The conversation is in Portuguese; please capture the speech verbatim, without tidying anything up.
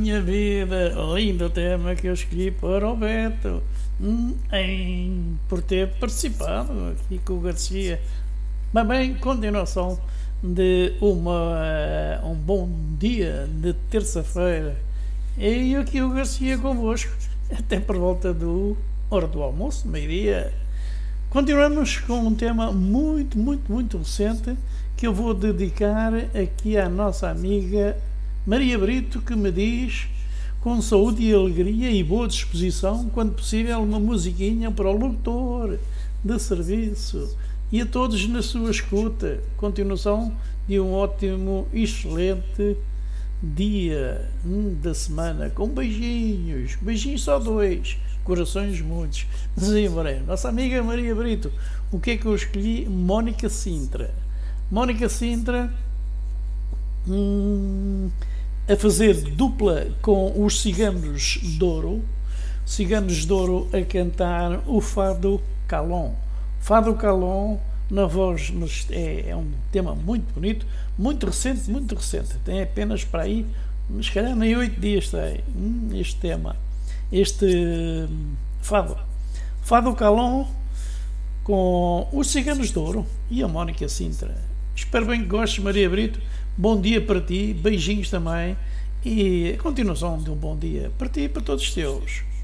minha vida, lindo tema que eu escolhi para o Beto, hum, em, por ter participado aqui com o Garcia. Mas bem, continuação de uma, um bom dia de terça-feira. E aqui o Garcia convosco, até por volta do hora do almoço, meio-dia. Continuamos com um tema muito, muito, muito recente que eu vou dedicar aqui à nossa amiga Maria Brito, que me diz, com saúde e alegria e boa disposição, quando possível, uma musiquinha para o locutor de serviço e a todos na sua escuta. Continuação de um ótimo, excelente dia da semana, com beijinhos, beijinhos só dois, corações muitos. Desembarei. Nossa amiga Maria Brito, o que é que eu escolhi? Mónica Sintra. Mónica Sintra hum, a fazer dupla com os Ciganos de Ouro, Ciganos de Ouro a cantar o Fado Calon. Fado Calon na voz, é, é um tema muito bonito, muito recente, muito recente, tem apenas para aí, se calhar nem oito dias tem hum, este tema, este hum, Fado. Fado Calon com os Ciganos de Ouro e a Mónica Sintra. Espero bem que gostes, Maria Brito. Bom dia para ti, beijinhos também e a continuação de um bom dia para ti e para todos os teus.